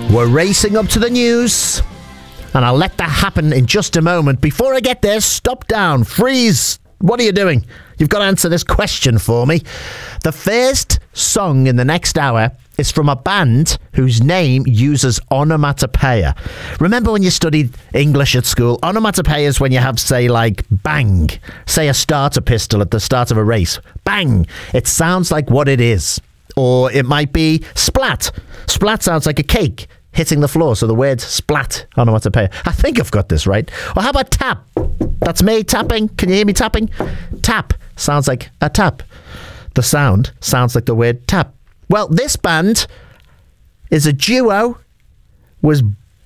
We're racing up to the news, and I'll let that happen in just a moment. Before I get there, stop down, freeze. What are you doing? You've got to answer this question for me. The first song in the next hour is from a band whose name uses onomatopoeia. Remember when you studied English at school? Onomatopoeia is when you have, say, like bang. Say a starter pistol at the start of a race. Bang. It sounds like what it is. Or it might be splat. Splat sounds like a cake hitting the floor, so the word splat, onomatopoeia. I think I've got this right. Or how about tap? That's me tapping. Can you hear me tapping? Tap sounds like a tap. The sound sounds like the word tap. Well, this band is a duo, was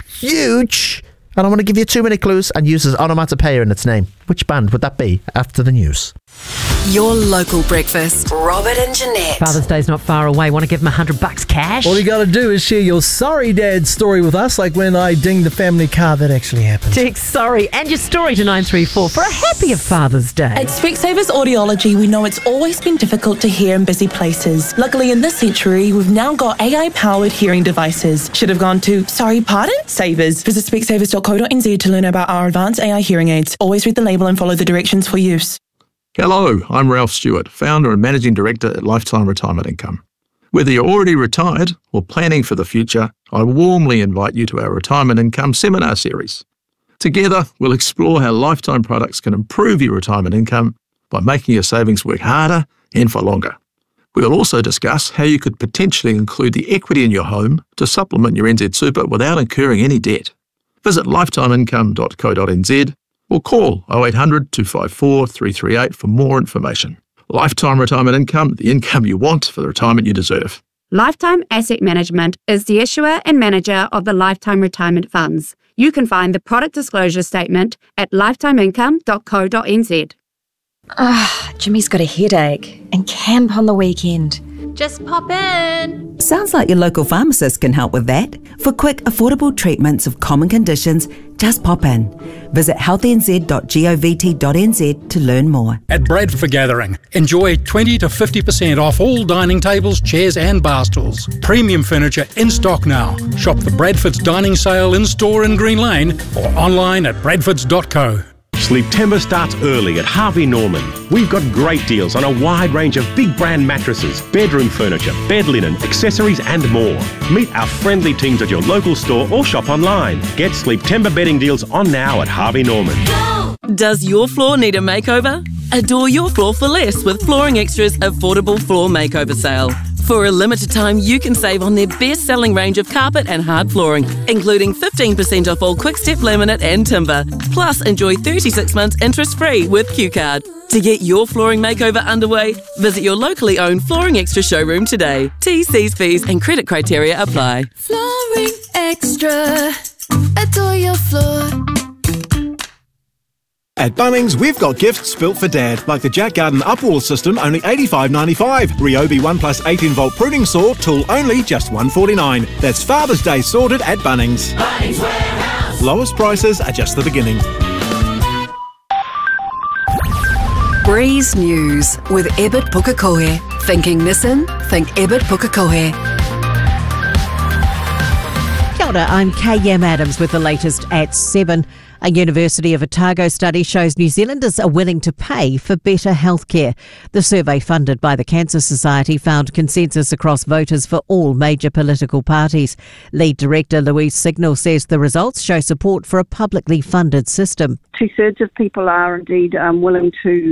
huge. I don't want to give you too many clues, and uses onomatopoeia in its name. Which band would that be? After the news. Your local breakfast. Robert and Jeanette. Father's Day's not far away. Want to give him $100 cash? All you got to do is share your sorry dad story with us, like when I dinged the family car. That actually happened. Text sorry and your story to 934 for a happier Father's Day. At Specsavers Audiology, we know it's always been difficult to hear in busy places. Luckily, in this century, we've now got AI-powered hearing devices. Should have gone to, sorry, pardon? Savers. Visit specsavers.co.nz to learn about our advanced AI hearing aids. Always read the label and follow the directions for use. Hello, I'm Ralph Stewart, founder and managing director at Lifetime Retirement Income. Whether you're already retired or planning for the future, I warmly invite you to our Retirement Income Seminar Series. Together, we'll explore how Lifetime products can improve your retirement income by making your savings work harder and for longer. We'll also discuss how you could potentially include the equity in your home to supplement your NZ Super without incurring any debt. Visit lifetimeincome.co.nz or call 0800 254 338 for more information. Lifetime Retirement Income, the income you want for the retirement you deserve. Lifetime Asset Management is the issuer and manager of the Lifetime Retirement Funds. You can find the product disclosure statement at lifetimeincome.co.nz. Jimmy's got a headache and camp on the weekend. Just pop in. Sounds like your local pharmacist can help with that. For quick, affordable treatments of common conditions, just pop in. Visit healthynz.govt.nz to learn more. At Bradford Gathering, enjoy 20 to 50% off all dining tables, chairs and bar stools. Premium furniture in stock now. Shop the Bradford's Dining Sale in-store in Green Lane or online at bradfords.co. Sleeptember starts early at Harvey Norman. We've got great deals on a wide range of big brand mattresses, bedroom furniture, bed linen, accessories and more. Meet our friendly teams at your local store or shop online. Get Sleeptember bedding deals on now at Harvey Norman. Does your floor need a makeover? Adore your floor for less with Flooring Extra's affordable floor makeover sale. For a limited time, you can save on their best-selling range of carpet and hard flooring, including 15% off all Quick-Step laminate and timber. Plus, enjoy 36 months interest-free with Q-Card. To get your flooring makeover underway, visit your locally owned Flooring Extra showroom today. T's, fees and credit criteria apply. Flooring Extra. Adore your floor. At Bunnings, we've got gifts built for Dad, like the Jack Garden Upwall system, only $85.95. Ryobi 1 plus 18-volt pruning saw, tool only, just $149. That's Father's Day sorted at Bunnings. Bunnings Warehouse. Lowest prices are just the beginning. Breeze News with Ebert Pukekohe. Thinking Nissan? Think Ebert Pukekohe. Kia ora, I'm K.M. Adams with the latest at 7. A University of Otago study shows New Zealanders are willing to pay for better healthcare. The survey funded by the Cancer Society found consensus across voters for all major political parties. Lead director Louise Signal says the results show support for a publicly funded system. 2/3 of people are indeed willing to